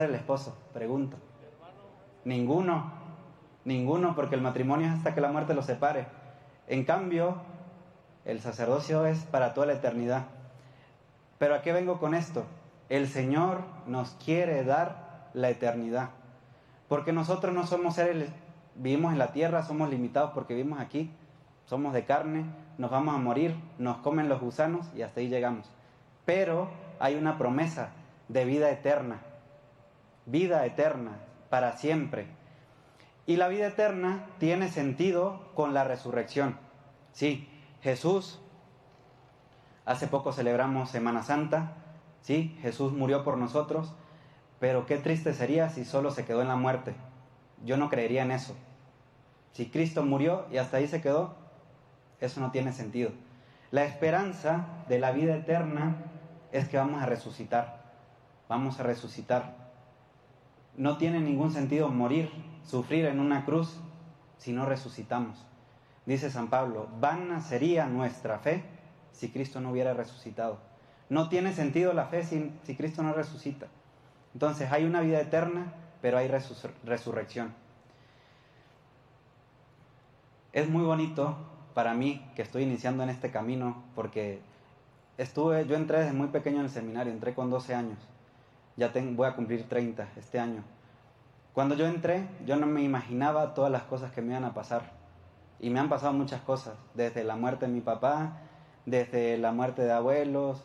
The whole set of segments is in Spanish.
el esposo? Pregunto. Ninguno, ninguno, porque el matrimonio es hasta que la muerte los separe. En cambio, el sacerdocio es para toda la eternidad. Pero ¿a qué vengo con esto? El Señor nos quiere dar la eternidad. Porque nosotros no somos seres, vivimos en la tierra, somos limitados porque vivimos aquí, somos de carne, nos vamos a morir, nos comen los gusanos y hasta ahí llegamos. Pero hay una promesa de vida eterna para siempre. Y la vida eterna tiene sentido con la resurrección. Sí, Jesús, hace poco celebramos Semana Santa, sí, Jesús murió por nosotros, pero qué triste sería si solo se quedó en la muerte. Yo no creería en eso. Si Cristo murió y hasta ahí se quedó, eso no tiene sentido. La esperanza de la vida eterna es que vamos a resucitar. Vamos a resucitar. No tiene ningún sentido morir, sufrir en una cruz, si no resucitamos. Dice San Pablo, vana sería nuestra fe si Cristo no hubiera resucitado. No tiene sentido la fe si Cristo no resucita. Entonces hay una vida eterna, pero hay resurrección. Es muy bonito para mí que estoy iniciando en este camino, porque yo entré desde muy pequeño en el seminario, entré con 12 años. Voy a cumplir 30 este año. Cuando yo entré, yo no me imaginaba todas las cosas que me iban a pasar. Y me han pasado muchas cosas, desde la muerte de mi papá, desde la muerte de abuelos.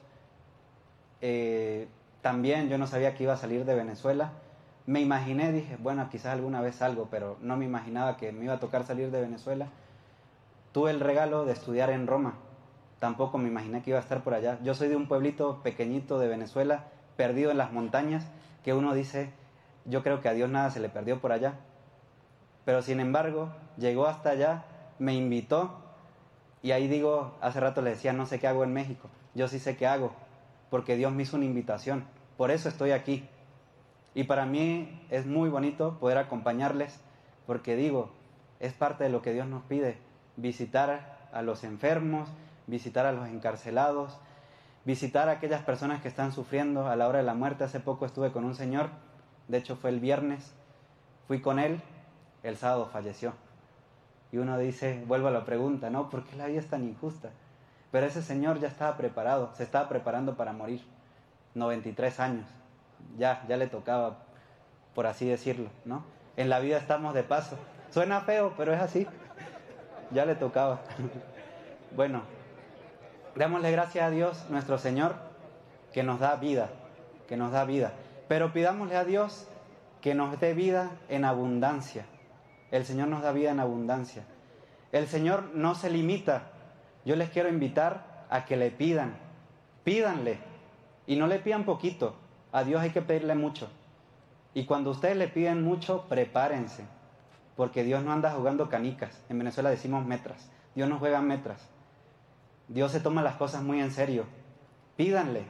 También yo no sabía que iba a salir de Venezuela. Me imaginé, dije, bueno, quizás alguna vez salgo, pero no me imaginaba que me iba a tocar salir de Venezuela. Tuve el regalo de estudiar en Roma. Tampoco me imaginé que iba a estar por allá. Yo soy de un pueblito pequeñito de Venezuela, perdido en las montañas, que uno dice, yo creo que a Dios nada se le perdió por allá. Pero sin embargo, llegó hasta allá, me invitó, y ahí digo, hace rato le decía, no sé qué hago en México. Yo sí sé qué hago, porque Dios me hizo una invitación. Por eso estoy aquí. Y para mí es muy bonito poder acompañarles, porque digo, es parte de lo que Dios nos pide, visitar a los enfermos, visitar a los encarcelados, visitar a aquellas personas que están sufriendo a la hora de la muerte. Hace poco estuve con un señor, de hecho fue el viernes, fui con él, el sábado falleció. Y uno dice, vuelvo a la pregunta, ¿no? ¿Por qué la vida es tan injusta? Pero ese señor ya estaba preparado, se estaba preparando para morir, 93 años, ya le tocaba, por así decirlo, ¿no? En la vida estamos de paso, suena feo, pero es así, ya le tocaba. Bueno, démosle gracias a Dios, nuestro Señor, que nos da vida, pero pidámosle a Dios que nos dé vida en abundancia. El Señor nos da vida en abundancia. El Señor no se limita. Yo les quiero invitar a que le pidan, pídanle, y no le pidan poquito, a Dios hay que pedirle mucho. Y cuando ustedes le piden mucho, prepárense, porque Dios no anda jugando canicas. En Venezuela decimos metras. Dios no juega metras. Dios se toma las cosas muy en serio. Pídanle.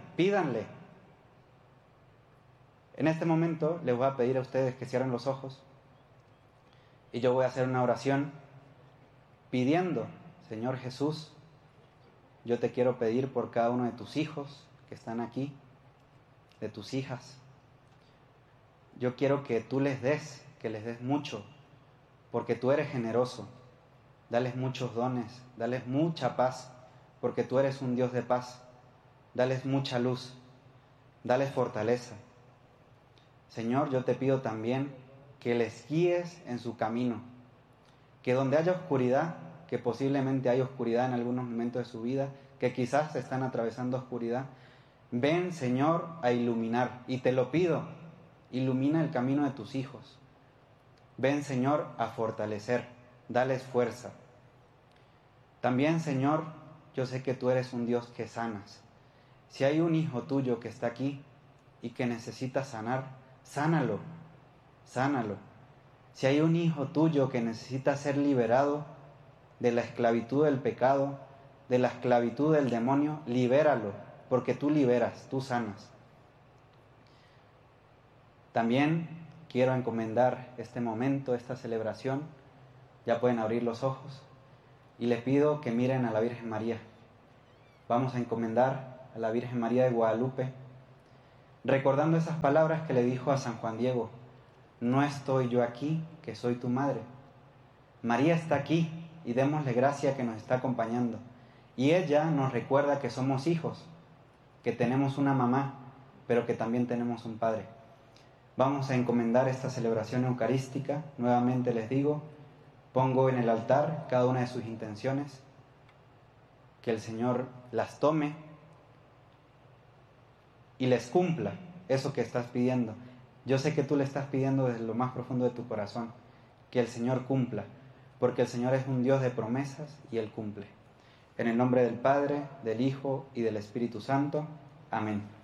En este momento les voy a pedir a ustedes que cierren los ojos y yo voy a hacer una oración pidiendo, Señor Jesús, yo te quiero pedir por cada uno de tus hijos que están aquí, de tus hijas. Yo quiero que tú les des mucho, porque tú eres generoso. Dales muchos dones, dales mucha paz, porque tú eres un Dios de paz. Dales mucha luz, dales fortaleza. Señor, yo te pido también que les guíes en su camino, que donde haya oscuridad, que posiblemente hay oscuridad en algunos momentos de su vida, que quizás están atravesando oscuridad, ven, Señor, a iluminar, y te lo pido, ilumina el camino de tus hijos. Ven, Señor, a fortalecer, dales fuerza. También, Señor, yo sé que tú eres un Dios que sanas. Si hay un hijo tuyo que está aquí y que necesita sanar, sánalo. Si hay un hijo tuyo que necesita ser liberado de la esclavitud del pecado, de la esclavitud del demonio, libéralo, porque tú liberas, tú sanas. También quiero encomendar este momento, esta celebración, ya pueden abrir los ojos, y le pido que miren a la Virgen María. Vamos a encomendar a la Virgen María de Guadalupe. recordando esas palabras que le dijo a San Juan Diego: no estoy yo aquí, que soy tu madre. María está aquí y démosle gracia que nos está acompañando. Y ella nos recuerda que somos hijos, que tenemos una mamá, pero que también tenemos un padre. Vamos a encomendar esta celebración eucarística. Nuevamente les digo, pongo en el altar cada una de sus intenciones, que el Señor las tome y les cumpla eso que estás pidiendo. Yo sé que tú le estás pidiendo desde lo más profundo de tu corazón, que el Señor cumpla, porque el Señor es un Dios de promesas y Él cumple. En el nombre del Padre, del Hijo y del Espíritu Santo. Amén.